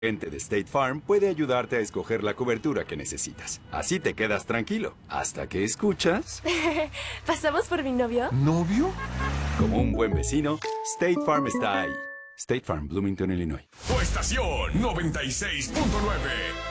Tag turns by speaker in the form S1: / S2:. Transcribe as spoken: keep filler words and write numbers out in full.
S1: Gente de State Farm puede ayudarte a escoger la cobertura que necesitas. Así te quedas tranquilo, hasta que escuchas...
S2: ¿Pasamos por mi novio?
S1: ¿Novio? Como un buen vecino, State Farm está ahí. State Farm, Bloomington, Illinois.
S3: Tu estación noventa y seis punto nueve.